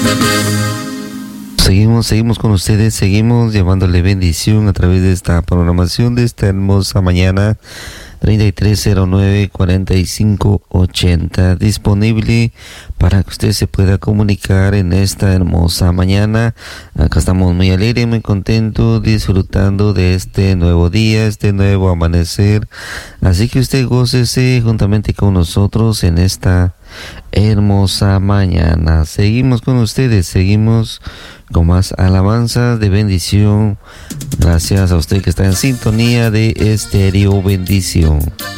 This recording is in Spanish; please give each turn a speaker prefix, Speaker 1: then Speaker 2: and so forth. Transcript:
Speaker 1: Seguimos con ustedes, seguimos llevándole bendición a través de esta programación de esta hermosa mañana. 3309-4580 disponible para que usted se pueda comunicar en esta hermosa mañana. Acá estamos muy alegres, muy contentos, disfrutando de este nuevo día, este nuevo amanecer. Así que usted gócese juntamente con nosotros en esta hermosa mañana. Seguimos con ustedes, seguimos con más alabanzas de bendición. Gracias a usted que está en sintonía de Estéreo Bendición.